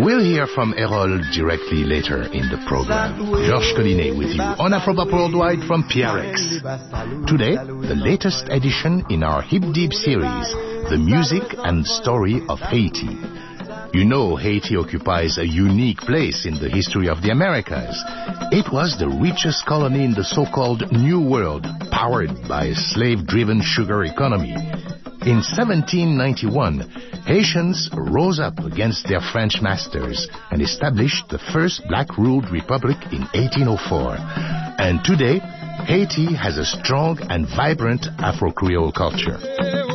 We'll hear from Erol directly later in the program. Georges Collinet with you on Afropop Worldwide from PRX. Today, the latest edition in our Hip Deep series, The Music and Story of Haiti. You know, Haiti occupies a unique place in the history of the Americas. It was the richest colony in the so-called New World, powered by a slave-driven sugar economy. In 1791, Haitians rose up against their French masters and established the first black-ruled republic in 1804. And today, Haiti has a strong and vibrant Afro-Creole culture.